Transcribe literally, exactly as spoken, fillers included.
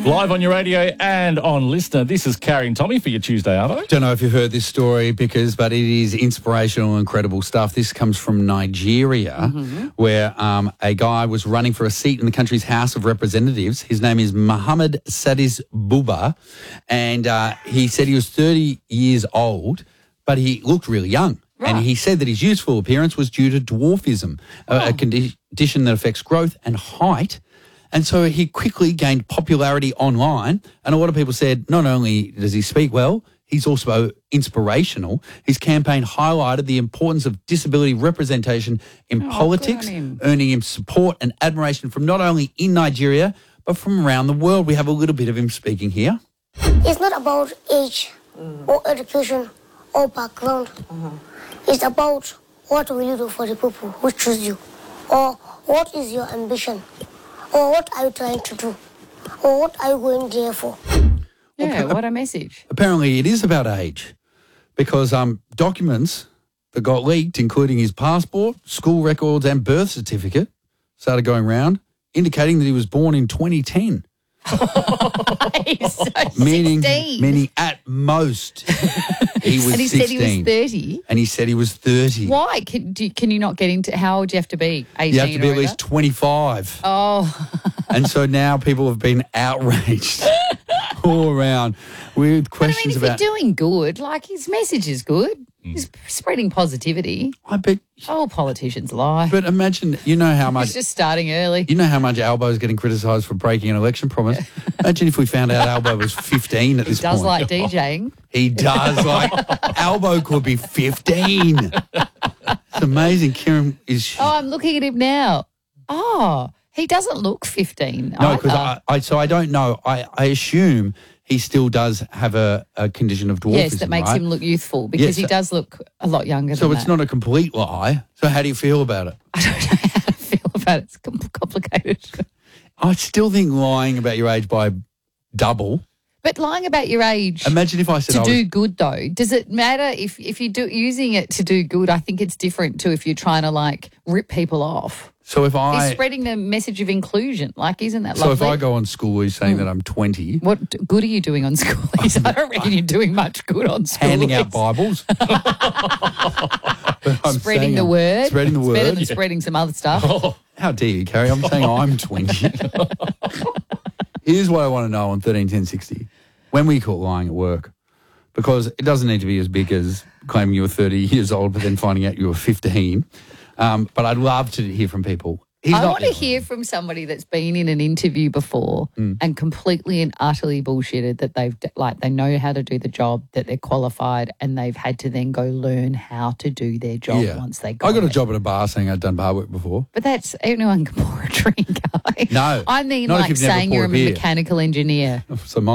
Live on your radio and on Listener. This is Carrie and Tommy for your Tuesday, Arvo. Don't know if you've heard this story, because, but it is inspirational and incredible stuff. This comes from Nigeria, mm-hmm. where um, a guy was running for a seat in the country's House of Representatives. His name is Muhammad Sadis Buba, and uh, he said he was thirty years old, but he looked really young. Right. And he said that his youthful appearance was due to dwarfism, oh. a, a condi- condition that affects growth and height. And so he quickly gained popularity online, and a lot of people said not only does he speak well, he's also inspirational. His campaign highlighted the importance of disability representation in oh, politics, him. earning him support and admiration from not only in Nigeria, but from around the world. We have a little bit of him speaking here. It's not about age mm. or education or background. Mm-hmm. It's about what will you do for the people who choose you, or what is your ambition. Or what are you trying to do? Or what are you going there for? Yeah, well, what a message. Apparently it is about age, because um, documents that got leaked, including his passport, school records and birth certificate, started going round, indicating that he was born in twenty ten. He's so meaning, sixteen. meaning at most he was and he sixteen. said he was thirty. And he said he was thirty. Why? Can, do, can you not get into, how old do you have to be? eighteen You have to be or at least twenty-five. Oh. And so now people have been outraged all around with questions but I mean, if about... you're doing good, like his message is good. Mm. He's spreading positivity. I bet... Oh, politicians lie. But imagine, you know how much... He's just starting early. You know how much Albo is getting criticised for breaking an election promise? Imagine if we found out Albo was fifteen at he this point. He does point. like DJing. He does like... Albo could be fifteen. It's amazing. Kieran is... Oh, I'm looking at him now. Oh, he doesn't look fifteen. No, because I, I... So I don't know. I, I assume... He still does have a, a condition of dwarfism, yes, that makes right? him look youthful, because yes, he does look a lot younger so than that. So it's not a complete lie. So how do you feel about it? I don't know how to feel about it. It's complicated. I still think lying about your age by double. But lying about your age Imagine if I said to I was, do good, though, does it matter if, if you're do, using it to do good? I think it's different to if you're trying to, like, rip people off. So if I... He's spreading the message of inclusion. Like, isn't that so lovely? So if I go on schoolies saying mm. that I'm twenty... What good are you doing on schoolies? I don't reckon you're doing much good on schoolies. Handing out Bibles. Spreading the word. Spreading the it's word. better than spreading some other stuff. Oh, how dare you, Carrie? I'm saying I'm twenty. Here's what I want to know on thirteen ten sixty. When we call lying at work, because it doesn't need to be as big as claiming you were thirty years old but then finding out you were fifteen. Um, but I'd love to hear from people. He's I not, want to hear from somebody that's been in an interview before mm. and completely and utterly bullshitted that they've, like, they know how to do the job, that they're qualified, and they've had to then go learn how to do their job yeah. once they got I got it. a job at a bar saying I'd done bar work before. But that's, anyone can pour a drink, guy. No. I mean, like saying you're a beer. mechanical engineer. So my